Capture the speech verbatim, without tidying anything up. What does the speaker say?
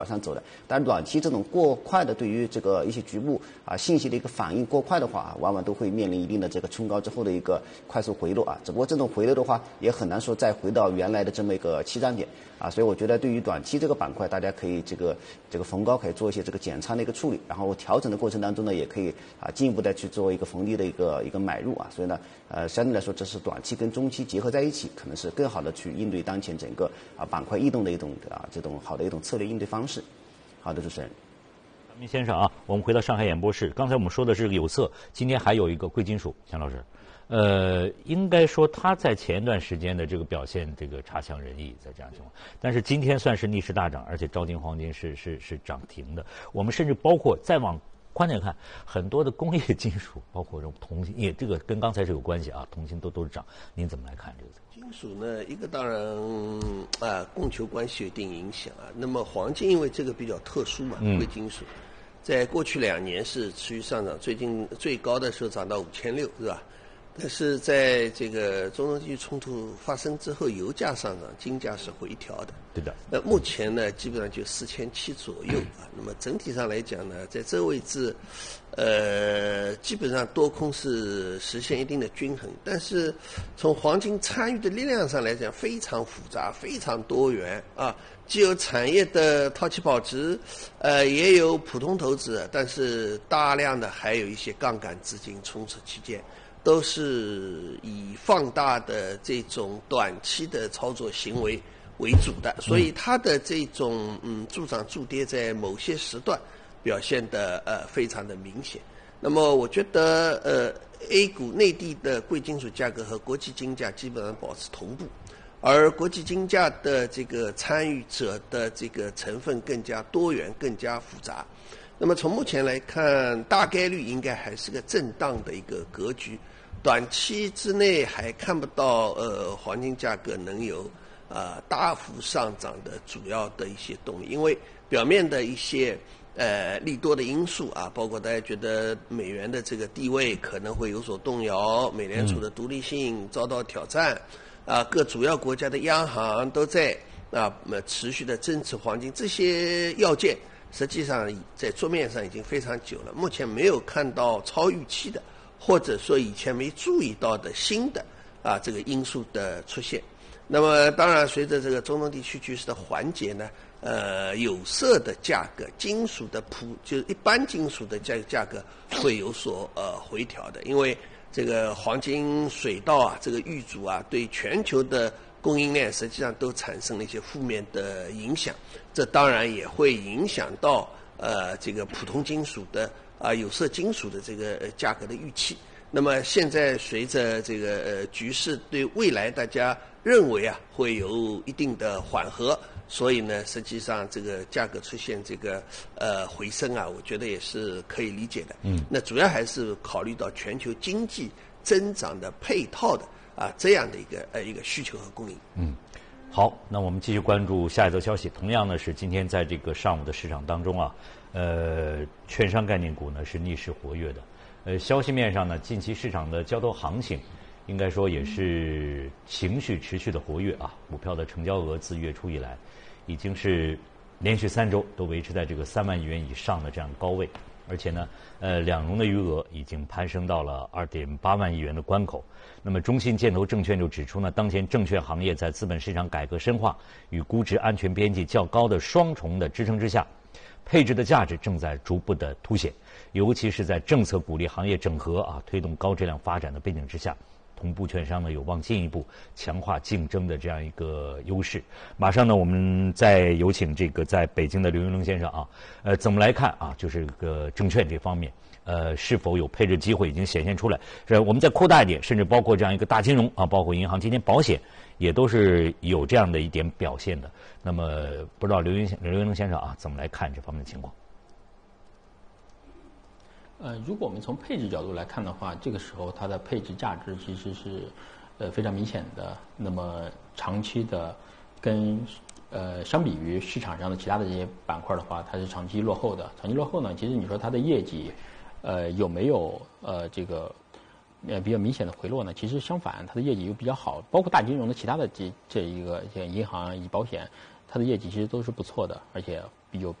往上走的。但短期这种过快的对于这个一些局部啊信息的一个反应过快的话，往往都会面临一定的这个冲高之后的一个快速回落啊。只不过这种回落的话，也很难说再回到原来的这么一个起涨点啊。所以我觉得对于短期这个板块，大家可以这个这个逢高可以做一些这个减仓的一个处理，然后调整的过程当中呢，也可以啊进一步的去做一个逢低的一个一个买入啊。所以呢，呃，相对来说，这是短期跟中期结合在一起，可能是更好的去应对当前整个啊板块异动的一种啊这种好的一种策略应对方式。好的，主持人。 张明先生啊，我们回到上海演播室。刚才我们说的是有色，今天还有一个贵金属，钱老师，呃，应该说它在前一段时间的这个表现，这个差强人意，在这样情况。但是今天算是逆势大涨，而且招金黄金是是是涨停的。我们甚至包括再往宽点看，很多的工业金属，包括这种铜锌，也这个跟刚才是有关系啊，铜锌都都是涨。您怎么来看这个？ 金属呢，一个当然啊，供求关系有一定影响啊。那么黄金因为这个比较特殊嘛，贵金属，在过去两年是持续上涨，最近最高的时候涨到五千六，是吧？但是在这个中东地区冲突发生之后，油价上涨，金价是回调的。 对的。 那目前呢，基本上就四千七左右啊。那么整体上来讲呢，在这个位置，呃，基本上多空是实现一定的均衡。但是从黄金参与的力量上来讲，非常复杂，非常多元啊。既有产业的淘气保值，呃，也有普通投资，但是大量的还有一些杠杆资金充斥其间。都是以放大的这种短期的操作行为为主的，所以它的这种嗯助涨助跌在某些时段表现的呃非常的明显。那么我觉得呃 A 股内地的贵金属价格和国际金价基本上保持同步，而国际金价的这个参与者的这个成分更加多元，更加复杂。那么从目前来看，大概率应该还是个震荡的一个格局。短期之内还看不到呃黄金价格能有呃大幅上涨的主要的一些动力，因为表面的一些呃利多的因素啊，包括大家觉得美元的这个地位可能会有所动摇，美联储的独立性遭到挑战，啊，各主要国家的央行都在啊持续的增持黄金，这些要件实际上在桌面上已经非常久了，目前没有看到超预期的，或者说以前没注意到的新的啊这个因素的出现。那么当然随着这个中东地区局势的缓解呢，呃有色的价格，金属的普就是一般金属的价价格会有所呃回调的，因为这个黄金水稻啊，这个玉主啊，对全球的供应链实际上都产生了一些负面的影响，这当然也会影响到呃这个普通金属的啊有色金属的这个呃价格的预期。那么现在随着这个呃局势对未来大家认为啊会有一定的缓和，所以呢实际上这个价格出现这个呃回升啊，我觉得也是可以理解的。嗯，那主要还是考虑到全球经济增长的配套的啊这样的一个呃一个需求和供应。 嗯。好，那我们继续关注下一则消息。同样呢是今天在这个上午的市场当中啊，呃，券商概念股呢是逆势活跃的。呃，消息面上呢，近期市场的交投行情，应该说也是情绪持续的活跃啊。股票的成交额自月初以来，已经是连续三周都维持在这个三万亿元以上的这样高位，而且呢，呃，两融的余额已经攀升到了二点八万亿元的关口。那么，中信建投证券就指出呢，当前证券行业在资本市场改革深化与估值安全边际较高的双重的支撑之下，配置的价值正在逐步的凸显，尤其是在政策鼓励行业整合啊，推动高质量发展的背景之下，同步券商呢有望进一步强化竞争的这样一个优势。马上呢，我们再有请这个在北京的刘云龙先生啊，呃，怎么来看啊？就是这个证券这方面，呃，是否有配置机会已经显现出来？是我们再扩大一点，甚至包括这样一个大金融啊，包括银行，今天保险也都是有这样的一点表现的。那么，不知道刘云刘云龙先生啊，怎么来看这方面的情况？ 呃，如果我们从配置角度来看的话，这个时候它的配置价值其实是呃非常明显的。那么长期的跟呃相比于市场上的其他的这些板块的话，它是长期落后的。长期落后呢，其实你说它的业绩呃有没有呃这个呃比较明显的回落呢？其实相反，它的业绩又比较好，包括大金融的其他的这这一个像银行以及保险，它的业绩其实都是不错的，而且有